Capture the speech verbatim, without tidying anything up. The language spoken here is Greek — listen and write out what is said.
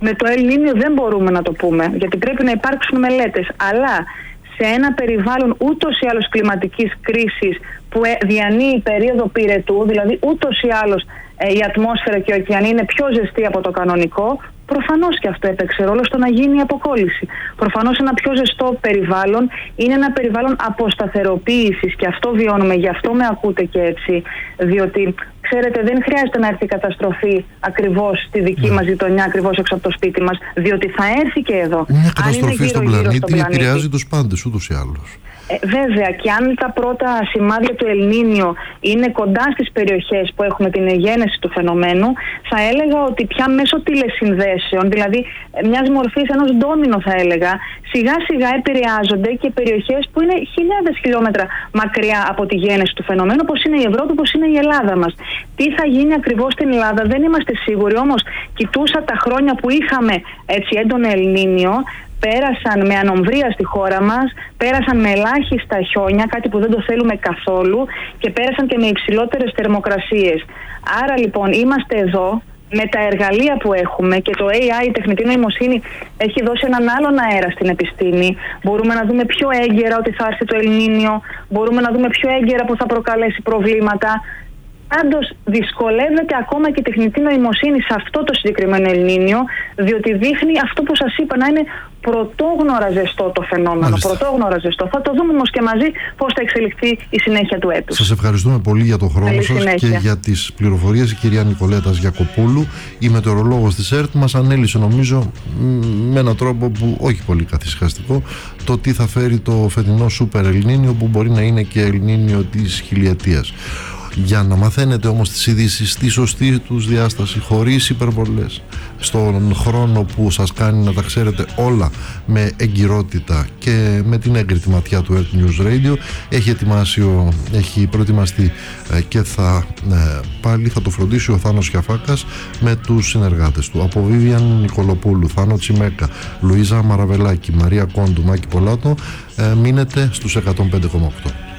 Με το El Niño δεν μπορούμε να το πούμε, γιατί πρέπει να υπάρξουν μελέτες. Αλλά σε ένα περιβάλλον ούτως ή άλλως κλιματικής κρίσης που διανύει περίοδο πυρετού, δηλαδή ούτως ή άλλως η ατμόσφαιρα και οι ωκεανοί είναι πιο ζεστοί από το κανονικό, προφανώς και αυτό έπαιξε ρόλο στο να γίνει η αποκόλληση. Προφανώς ένα πιο ζεστό περιβάλλον είναι ένα περιβάλλον αποσταθεροποίησης και αυτό βιώνουμε, γι' αυτό με ακούτε και έτσι. Διότι, ξέρετε, δεν χρειάζεται να έρθει η καταστροφή ακριβώς στη δική mm. μας γειτονιά, ακριβώς έξω από το σπίτι μας, διότι θα έρθει και εδώ. Μια καταστροφή γύρω, στον, γύρω πλανήτη, στον πλανήτη επηρεάζει τους πάντες ούτως ή άλλως. Ε, βέβαια, και αν τα πρώτα σημάδια του El Niño είναι κοντά στις περιοχές που έχουμε την εγένεση του φαινομένου, θα έλεγα ότι πια μέσω τηλεσυνδέσεων, δηλαδή μιας μορφής ενός ντόμινο θα έλεγα, σιγά σιγά επηρεάζονται και περιοχές που είναι χιλιάδες χιλιόμετρα μακριά από τη γένεση του φαινομένου, όπως είναι η Ευρώπη, όπως είναι η Ελλάδα μας. Τι θα γίνει ακριβώς στην Ελλάδα δεν είμαστε σίγουροι, όμως κοιτούσα τα χρόνια που είχαμε έτσι έντονο El Niño. Πέρασαν με ανομβρία στη χώρα μας, πέρασαν με ελάχιστα χιόνια, κάτι που δεν το θέλουμε καθόλου, και πέρασαν και με υψηλότερες θερμοκρασίες. Άρα λοιπόν είμαστε εδώ με τα εργαλεία που έχουμε και το έι άι, η τεχνητή νοημοσύνη, έχει δώσει έναν άλλον αέρα στην επιστήμη. Μπορούμε να δούμε πιο έγκαιρα ότι θα έρθει το El Niño, μπορούμε να δούμε πιο έγκαιρα που θα προκαλέσει προβλήματα. Πάντως δυσκολεύεται ακόμα και η τεχνητή νοημοσύνη σε αυτό το συγκεκριμένο El Niño, διότι δείχνει αυτό που σας είπα, να είναι πρωτόγνωρα ζεστό το φαινόμενο. Μάλιστα. Πρωτόγνωρα ζεστό. Θα το δούμε όμως και μαζί πώς θα εξελιχθεί η συνέχεια του έτους. Σας ευχαριστούμε πολύ για τον χρόνο σας και για τις πληροφορίες. Η κυρία Νικολέτας Γιακοπούλου, η μετεωρολόγος της ΕΡΤ, μας ανέλησε νομίζω με έναν τρόπο που όχι πολύ καθησυχαστικό το τι θα φέρει το φετινό Super El Niño, που μπορεί να είναι και El Niño της χιλιετίας. Για να μαθαίνετε όμως τις ειδήσεις στη σωστή τους διάσταση, χωρίς υπερβολές, στον χρόνο που σας κάνει να τα ξέρετε όλα με εγκυρότητα και με την έγκριτη ματιά του Earth News Radio, έχει ετοιμάσει, έχει προετοιμαστεί και θα ε, πάλι θα το φροντίσει ο Θάνος Χιαφάκας με τους συνεργάτες του. Από Βίβιαν Νικολοπούλου, Θάνο Τσιμέκα, Λουίζα Μαραβελάκη, Μαρία Κόντου, Μάκη Πολάτο, ε, μείνετε στους εκατόν πέντε κόμμα οκτώ.